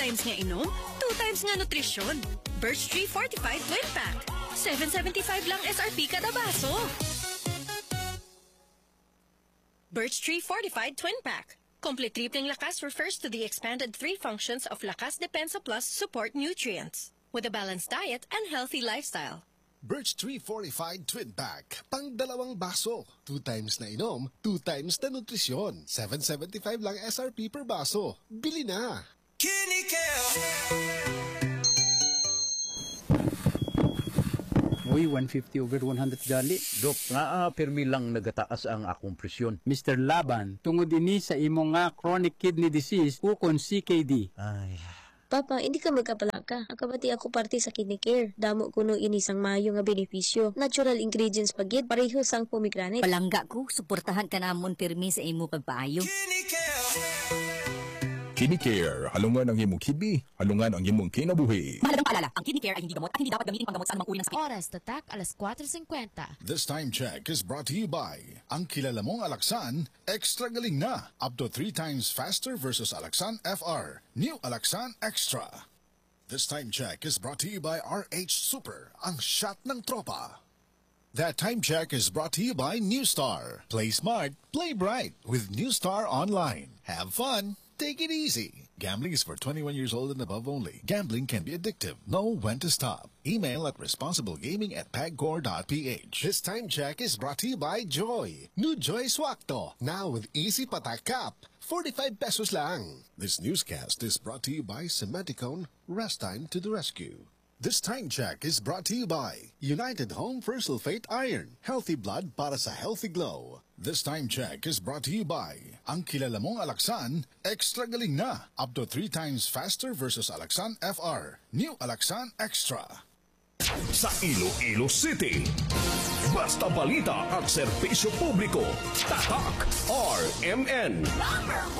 times nga inom, 2 times nga nutrisyon. Birch Tree Fortified Twin Pack. 7.75 lang SRP kada baso. Birch Tree Fortified Twin Pack. Complete tripling lakas refers to the expanded 3 functions of Lakas Depensa Plus support nutrients with a balanced diet and healthy lifestyle. Birch Tree Fortified Twin Pack. Pang 2 baso. 2 times na inom, 2 times na nutrisyon. 7.75 lang SRP per baso. Bili na! Uy, 150 over 100 gali. Dok, nga permi lang nagataas ang akong presyon. Mr. Laban, tungod ini sa imo nga chronic kidney disease ukon CKD. Ay, Papa, hindi ka magkapalaka. Akabati ako parte sa kidney care. Damo kuno inisang mayo nga benepisyo. Natural ingredients pagid, pareho sang pomegranate. Palangga ko, suportahan ka namon pirmi sa imo pagpaayo. Kidney Care, halungan ang imong kidney, halungan ang imong kinabuhi. Mahalagang paalala, ang kidney care ay hindi gamot at hindi dapat gamitin panggamot sa anumang uri ng sakit. Oras tatak, alas 4:50. This time check is brought to you by ang kilala mong Alaxan, extra galing na. Up to 3 times faster versus Alaxan FR. New Alaxan Extra. This time check is brought to you by RH Super, ang shot ng tropa. That time check is brought to you by New Star. Play smart, play bright with New Star Online. Have fun. Take it easy. Gambling is for 21 years old and above only. Gambling can be addictive. Know when to stop. Email at responsiblegaming@pagcor.ph. This time check is brought to you by Joy. New Joy Swakto. Now with easy patak cap. 45 pesos lang. This newscast is brought to you by Cementicone. Rest time to the rescue. This time check is brought to you by United Home for Sulfate Iron. Healthy blood para sa healthy glow. This time check is brought to you by ang kilala mong Alaxan, extra galing na. Up to 3 times faster versus Alaxan FR. New Alaxan Extra. Sa Iloilo City, basta balita at serbisyo publiko, tatak RMN.